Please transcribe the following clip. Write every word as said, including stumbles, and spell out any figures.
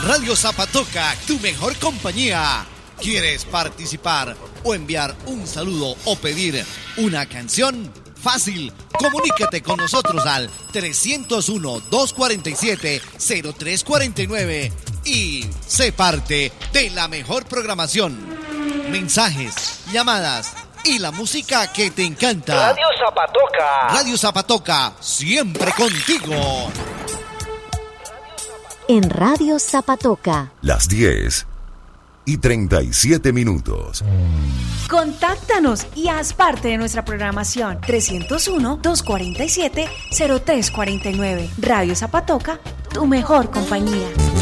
Radio Zapatoca, tu mejor compañía. ¿Quieres participar o enviar un saludo o pedir una canción? Fácil, comunícate con nosotros al trescientos uno, doscientos cuarenta y siete, cero tres cuarenta y nueve y sé parte de la mejor programación. Mensajes, llamadas y la música que te encanta. Radio Zapatoca. Radio Zapatoca, siempre contigo. En Radio Zapatoca. Las diez y treinta y siete minutos. Contáctanos y haz parte de nuestra programación. trescientos uno, doscientos cuarenta y siete, cero tres cuarenta y nueve. Radio Zapatoca, tu mejor compañía.